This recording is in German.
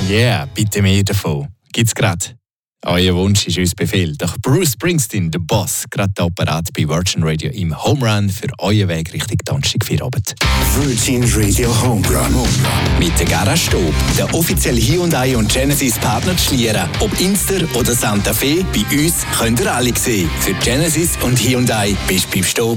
Yeah, bitte mehr davon. Gibt's grad. Euer Wunsch ist uns Befehl. Doch Bruce Springsteen, der Boss, gerade der Apparat bei Virgin Radio im Home Run für euren Weg Richtung Donnerstag Feierabend. Virgin Radio Home Run. Mit der Garage Stob, der offizielle Hyundai und Genesis Partner zu Schlieren. Ob Inster oder Santa Fe, bei uns könnt ihr alle sehen. Für Genesis und Hyundai bist du beim Stob